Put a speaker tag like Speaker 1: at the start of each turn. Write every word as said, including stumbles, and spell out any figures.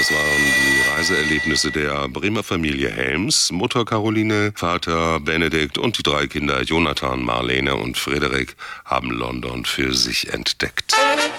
Speaker 1: Das waren die Reiseerlebnisse der Bremer Familie Helms. Mutter Caroline, Vater Benedikt und die drei Kinder Jonathan, Marlene und Frederik haben London für sich entdeckt.